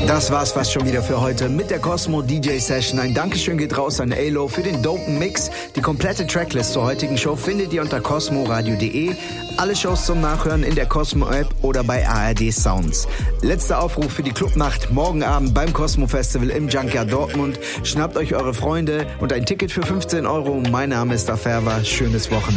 Das war's fast schon wieder für heute mit der Cosmo DJ Session. Ein Dankeschön geht raus an Alo für den dopen Mix. Die komplette Tracklist zur heutigen Show findet ihr unter cosmoradio.de. Alle Shows zum Nachhören in der Cosmo App oder bei ARD Sounds. Letzter Aufruf für die Clubnacht morgen Abend beim Cosmo Festival im Junkyard Dortmund. Schnappt euch eure Freunde und ein Ticket für 15 €. Mein Name ist Aferva. Schönes Wochenende.